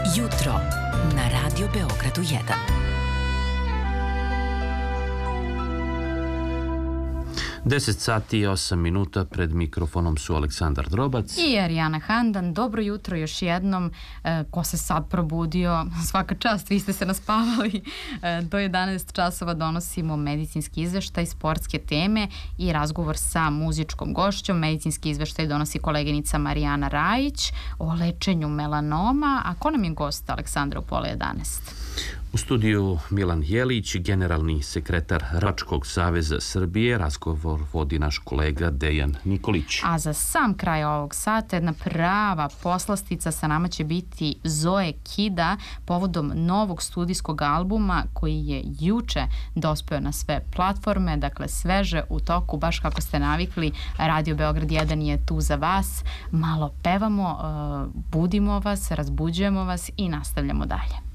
Jutro na Radio Beogradu 1. 10 sati i 8 minuta, pred mikrofonom su Aleksandar Drobac i Arijana Handan. Dobro jutro još jednom. Ko se sad probudio, svaka čast, vi ste se naspavali. Do 11 časova donosimo medicinski izveštaj, sportske teme i razgovor sa muzičkom gošćom. Medicinski izveštaj donosi koleginica Marijana Rajić o lečenju melanoma. A ko nam je gost, Aleksandra, u pola 11? U studiju Milan Jelić, generalni sekretar Račkog saveza Srbije. Razgovor vodi naš kolega Dejan Nikolić. A za sam kraj ovog sata jedna prava poslastica, sa nama će biti Zoe Kida povodom novog studijskog albuma koji je juče dospeo na sve platforme, dakle sveže u toku, baš kako ste navikli. Radio Beograd 1 je tu za vas. Malo pevamo, budimo vas, razbuđujemo vas i nastavljamo dalje.